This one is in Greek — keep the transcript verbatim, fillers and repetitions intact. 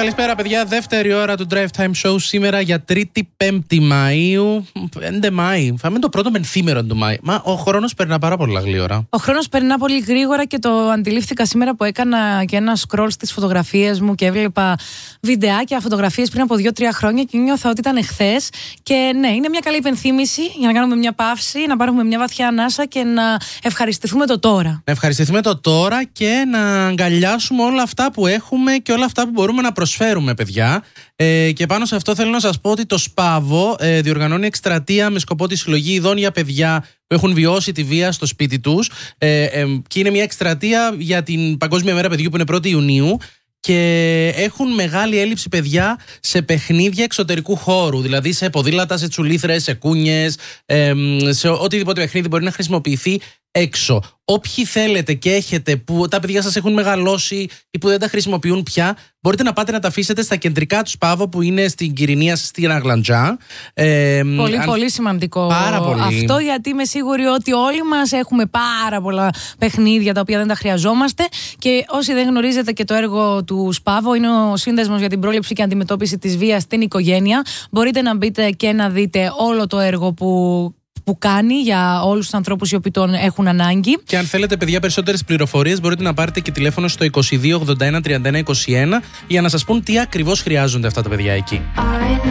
Καλησπέρα, παιδιά. Δεύτερη ώρα του Drive Time Show σήμερα για Τρίτη πέμπτη Μαΐου. πέντε Μάη. Θα είμαι το πρώτο μενθήμερο του Μάη. Μα ο χρόνος περνά πάρα πολλά γλύωρα. Ο χρόνος περνά πολύ γρήγορα και το αντιλήφθηκα σήμερα που έκανα και ένα scroll στις φωτογραφίες μου και έβλεπα βιντεάκια, φωτογραφίες πριν από δύο τρία χρόνια και νιώθα ότι ήταν εχθές. Και ναι, είναι μια καλή υπενθύμηση για να κάνουμε μια παύση, να πάρουμε μια βαθιά ανάσα και να ευχαριστηθούμε το τώρα. Να ευχαριστηθούμε το τώρα και να αγκαλιάσουμε όλα αυτά που έχουμε και όλα αυτά που μπορούμε να προσφέρουμε, παιδιά. Ε, και πάνω σε αυτό θέλω να σας πω ότι το ΣΠΑΒΟ ε, διοργανώνει εκστρατεία με σκοπό τη συλλογή ειδών για παιδιά που έχουν βιώσει τη βία στο σπίτι τους. Ε, ε, και είναι μια εκστρατεία για την Παγκόσμια Μέρα Παιδιού που είναι πρώτη Ιουνίου. Και έχουν μεγάλη έλλειψη, παιδιά, σε παιχνίδια εξωτερικού χώρου. Δηλαδή σε ποδήλατα, σε τσουλήθρες, σε κούνιες, ε, σε οτιδήποτε παιχνίδι μπορεί να χρησιμοποιηθεί έξω. Όποιοι θέλετε και έχετε που τα παιδιά σας έχουν μεγαλώσει ή που δεν τα χρησιμοποιούν πια, μπορείτε να πάτε να τα αφήσετε στα κεντρικά του ΣΠΑΒΟ που είναι στην Κυρινία, στην Αγλαντζά. Ε, πολύ, αν... πολύ σημαντικό πάρα πολύ. Αυτό, γιατί είμαι σίγουρη ότι όλοι μας έχουμε πάρα πολλά παιχνίδια τα οποία δεν τα χρειαζόμαστε. Και όσοι δεν γνωρίζετε και το έργο του ΣΠΑΒΟ, είναι ο Σύνδεσμος για την Πρόληψη και Αντιμετώπιση της Βίας στην Οικογένεια. Μπορείτε να μπείτε και να δείτε όλο το έργο που. που κάνει για όλους τους ανθρώπους οι οποίοι τον έχουν ανάγκη. Και αν θέλετε, παιδιά, περισσότερες πληροφορίες, μπορείτε να πάρετε και τηλέφωνο στο είκοσι δύο ογδόντα ένα τριάντα ένα είκοσι ένα για να σας πούν τι ακριβώς χρειάζονται αυτά τα παιδιά εκεί.